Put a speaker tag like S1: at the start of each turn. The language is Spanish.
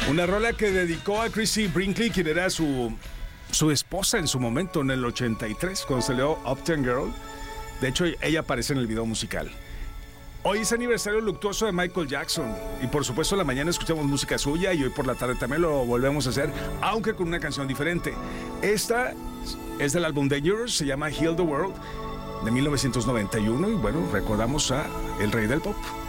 S1: Una rola que dedicó a Chrissy Brinkley, quien era su esposa en su momento, en el 83, cuando salió Uptown Girl. De hecho, ella aparece en el video musical. Hoy es aniversario luctuoso de Michael Jackson. Y por supuesto, en la mañana escuchamos música suya y hoy por la tarde también lo volvemos a hacer, aunque con una canción diferente. Esta es del álbum Dangerous, se llama Heal the World, de 1991. Y bueno, recordamos a el rey del pop.